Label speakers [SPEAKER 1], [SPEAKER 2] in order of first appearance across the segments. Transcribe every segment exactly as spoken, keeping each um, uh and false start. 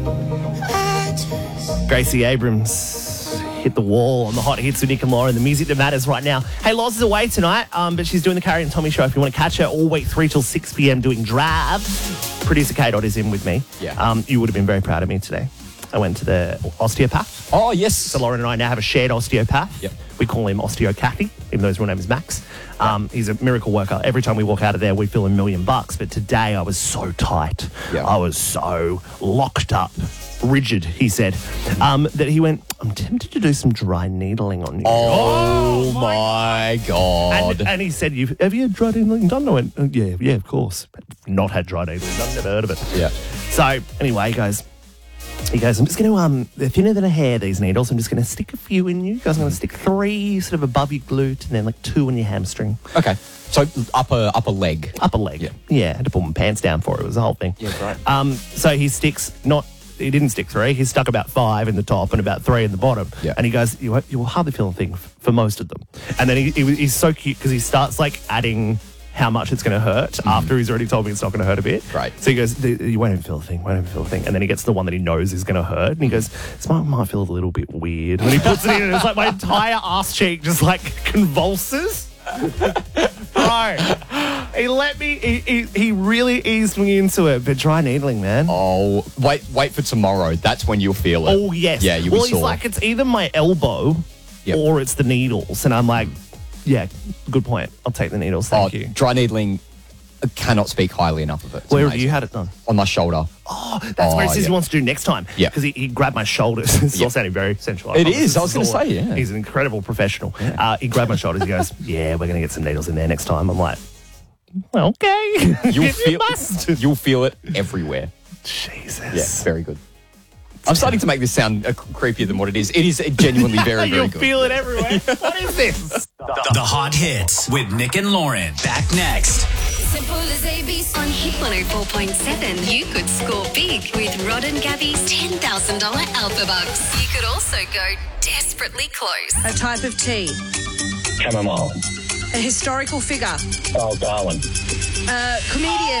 [SPEAKER 1] Gracie Abrams hit the wall on the hot hits with Nick and Lauren, the music that matters right now. Hey, Loz is away tonight, um, but she's doing the Carrie and Tommy show. If you want to catch her all week, three till six p.m. doing Drab, producer K-Dot is in with me.
[SPEAKER 2] Yeah.
[SPEAKER 1] Um, you would have been very proud of me today. I went to the osteopath.
[SPEAKER 2] Oh, yes.
[SPEAKER 1] So Lauren and I now have a shared osteopath.
[SPEAKER 2] Yep.
[SPEAKER 1] We call him Osteo Cathy, even though his real name is Max. Um, he's a miracle worker. Every time we walk out of there, we feel a million bucks. But today I was so tight.
[SPEAKER 2] Yeah.
[SPEAKER 1] I was so locked up, rigid, he said, um, that he went, I'm tempted to do some dry needling on you.
[SPEAKER 2] Oh, oh my God.
[SPEAKER 1] And, and he said, You've, have you had dry needling done? I went, oh, yeah, yeah, of course. Not had dry needling done, never heard of it.
[SPEAKER 2] Yeah.
[SPEAKER 1] So anyway, he goes, He goes, I'm just going to, um, they're thinner than a hair, these needles. I'm just going to stick a few in you. He goes, I'm going to stick three sort of above your glute and then like two on your hamstring.
[SPEAKER 2] Okay. So upper upper leg.
[SPEAKER 1] Upper leg.
[SPEAKER 2] Yeah.
[SPEAKER 1] Yeah, I had to pull my pants down for it. It was the whole thing.
[SPEAKER 2] Yeah, right.
[SPEAKER 1] Um, so he sticks, not, he didn't stick three. He stuck about five in the top and about three in the bottom.
[SPEAKER 2] Yeah.
[SPEAKER 1] And he goes, you, won't- you will hardly feel a thing f- for most of them. And then he, he, was- he's so cute because he starts like adding how much it's going to hurt mm. after he's already told me it's not going to hurt a bit.
[SPEAKER 2] Right.
[SPEAKER 1] So he goes, you won't even feel a thing, won't even feel a thing. And then he gets the one that he knows is going to hurt. And he goes, this might, might feel a little bit weird. And he puts it in and it's like my entire ass cheek just like convulses. Bro, he let me, he, he, he really eased me into it. But dry needling, man.
[SPEAKER 2] Oh, wait wait for tomorrow. That's when you'll feel it.
[SPEAKER 1] Oh, yes.
[SPEAKER 2] Yeah, you'll
[SPEAKER 1] well,
[SPEAKER 2] be sore.
[SPEAKER 1] he's like, it's either my elbow
[SPEAKER 2] Yep.
[SPEAKER 1] or it's the needles. And I'm like, yeah, good point. I'll take the needles. Thank
[SPEAKER 2] oh,
[SPEAKER 1] you.
[SPEAKER 2] Dry needling, I cannot speak highly enough of it. It's
[SPEAKER 1] Where have
[SPEAKER 2] amazing.
[SPEAKER 1] you had it done?
[SPEAKER 2] On my shoulder.
[SPEAKER 1] Oh, that's what he
[SPEAKER 2] Oh,
[SPEAKER 1] says
[SPEAKER 2] yeah.
[SPEAKER 1] he wants to do next time.
[SPEAKER 2] Yeah.
[SPEAKER 1] Because he, he grabbed my shoulders. It's all
[SPEAKER 2] Yep.
[SPEAKER 1] sounding very sensual.
[SPEAKER 2] It
[SPEAKER 1] promise.
[SPEAKER 2] is.
[SPEAKER 1] This
[SPEAKER 2] I was gonna
[SPEAKER 1] all-
[SPEAKER 2] say, yeah.
[SPEAKER 1] He's an incredible professional.
[SPEAKER 2] Yeah.
[SPEAKER 1] Uh, he grabbed my shoulders. He goes, yeah, we're going to get some needles in there next time. I'm like, well, okay.
[SPEAKER 2] You'll
[SPEAKER 1] you
[SPEAKER 2] feel
[SPEAKER 1] must.
[SPEAKER 2] You'll feel it everywhere.
[SPEAKER 1] Jesus.
[SPEAKER 2] Yeah, very good. I'm starting to make this sound uh, creepier than what it is. It is genuinely very, very
[SPEAKER 1] You'll
[SPEAKER 2] good.
[SPEAKER 1] feel it everywhere. What is this?
[SPEAKER 3] The Hot Hits with Nick and Lauren. Back next.
[SPEAKER 4] Simple as A B C. On Hit one oh four point seven, you could score big with Rod and Gabby's ten thousand dollars Alpha Bucks. You could also go desperately close.
[SPEAKER 5] A type of tea.
[SPEAKER 6] Chamomile.
[SPEAKER 5] A historical figure.
[SPEAKER 6] Oh, Darwin.
[SPEAKER 5] A comedian.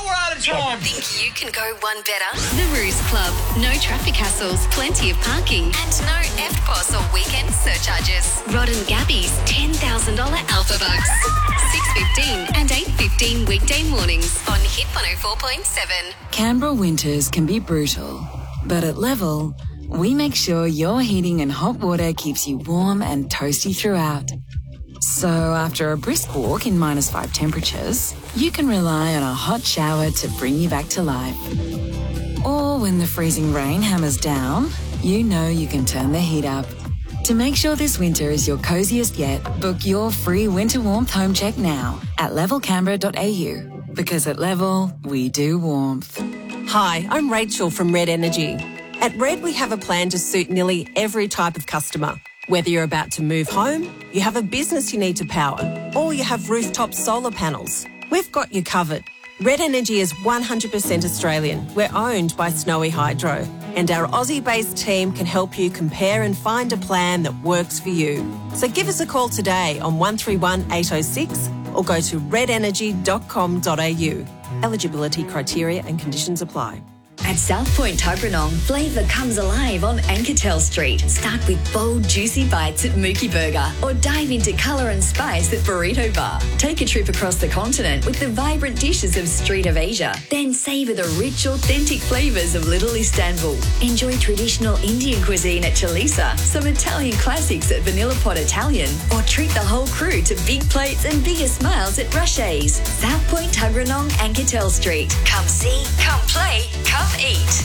[SPEAKER 4] Think you can go one better? The Ruse Club. No traffic hassles, plenty of parking, and no F P O S or weekend surcharges. Rod and Gabby's ten thousand dollars Alpha Bucks. six fifteen and eight fifteen weekday mornings on Hit one oh four point seven.
[SPEAKER 7] Canberra winters can be brutal, but at Level, we make sure your heating and hot water keeps you warm and toasty throughout. So after a brisk walk in minus five temperatures, you can rely on a hot shower to bring you back to life. Or when the freezing rain hammers down, you know you can turn the heat up. To make sure this winter is your coziest yet, book your free winter warmth home check now at level canberra dot a u. Because at Level, we do warmth.
[SPEAKER 8] Hi, I'm Rachel from Red Energy. At Red, we have a plan to suit nearly every type of customer. Whether you're about to move home, you have a business you need to power, or you have rooftop solar panels, we've got you covered. Red Energy is one hundred percent Australian. We're owned by Snowy Hydro, and our Aussie-based team can help you compare and find a plan that works for you. So give us a call today on one three one eight oh six or go to red energy dot com dot a u. Eligibility criteria and conditions apply.
[SPEAKER 9] At South Point Tuggeranong, flavour comes alive on Ankertel Street. Start with bold, juicy bites at Mookie Burger or dive into colour and spice at Burrito Bar. Take a trip across the continent with the vibrant dishes of Street of Asia. Then savour the rich, authentic flavours of Little Istanbul. Enjoy traditional Indian cuisine at Chalisa, some Italian classics at Vanilla Pot Italian, or treat the whole crew to big plates and bigger smiles at Rushes. South Point Tuggeranong, Ankertel Street. Come see, come play, come eat.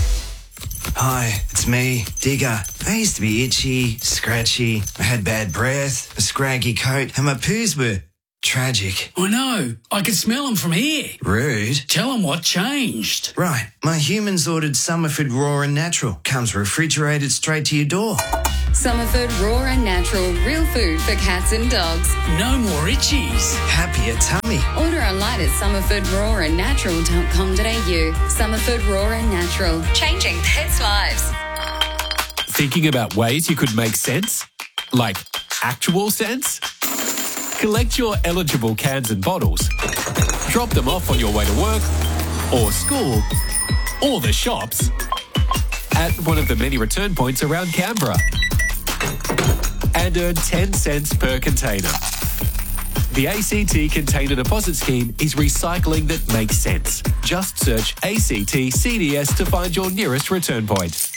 [SPEAKER 10] Hi, it's me, Digger. I used to be itchy, scratchy, I had bad breath, a scraggy coat, and my poos were tragic.
[SPEAKER 11] I know. I can smell them from here.
[SPEAKER 10] Rude.
[SPEAKER 11] Tell them what changed.
[SPEAKER 10] Right. My humans ordered Summerford Raw and Natural. Comes refrigerated straight to your door.
[SPEAKER 12] Summerford Raw and Natural, real food for cats and dogs.
[SPEAKER 11] No more itchies.
[SPEAKER 10] Happier tummy.
[SPEAKER 12] Order online at summerford raw and natural dot com dot a u. Summerford Raw and Natural, changing pets' lives.
[SPEAKER 3] Thinking about ways you could make sense? Like actual sense? Collect your eligible cans and bottles, drop them off on your way to work or school or the shops at one of the many return points around Canberra. And earn ten cents per container. The A C T Container Deposit Scheme is recycling that makes sense. Just search A C T C D S to find your nearest return point.